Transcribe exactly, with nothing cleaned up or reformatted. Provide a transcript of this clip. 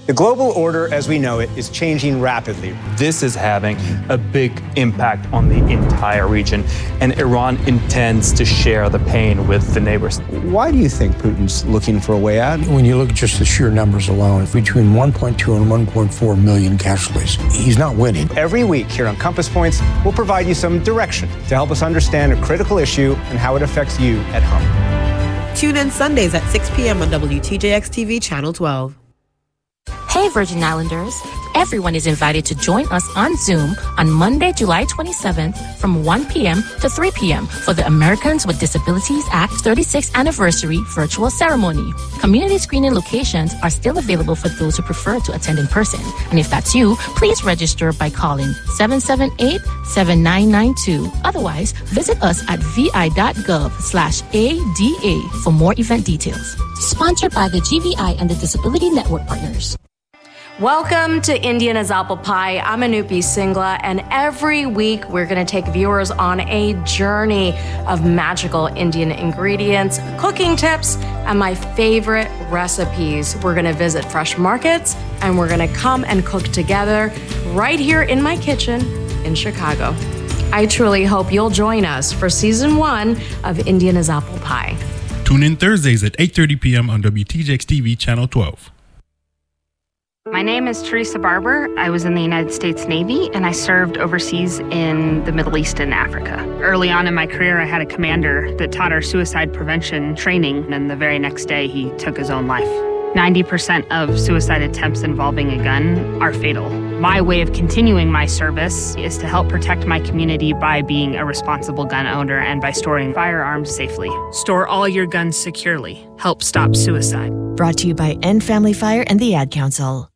The global order as we know it is changing rapidly. This is having a big impact on the entire region, and Iran intends to share the pain with the neighbors. Why do you think Putin's looking for a way out? When you look at just the sheer numbers alone, between one point two and one point four million casualties, he's not winning. Every week here on Compass Points, we'll provide you some direction to help us understand a critical issue and how it affects you at home. Tune in Sundays at six p.m. on W T J X T V Channel twelve. Hey, Virgin Islanders. Everyone is invited to join us on Zoom on Monday, July twenty-seventh from one p.m. to three p.m. for the Americans with Disabilities Act thirty-sixth Anniversary virtual ceremony. Community screening locations are still available for those who prefer to attend in person. And if that's you, please register by calling seven seven eight, seven nine nine two. Otherwise, visit us at vi.gov slash ADA for more event details. Sponsored by the G V I and the Disability Network Partners. Welcome to Indiana's Apple Pie. I'm Anupi Singla, and every week we're going to take viewers on a journey of magical Indian ingredients, cooking tips, and my favorite recipes. We're going to visit fresh markets, and we're going to come and cook together right here in my kitchen in Chicago. I truly hope you'll join us for season one of Indiana's Apple Pie. Tune in Thursdays at eight thirty p.m. on W T J X T V Channel twelve. My name is Teresa Barber. I was in the United States Navy, and I served overseas in the Middle East and Africa. Early on in my career, I had a commander that taught our suicide prevention training, and the very next day, he took his own life. ninety percent of suicide attempts involving a gun are fatal. My way of continuing my service is to help protect my community by being a responsible gun owner and by storing firearms safely. Store all your guns securely. Help stop suicide. Brought to you by End Family Fire and the Ad Council.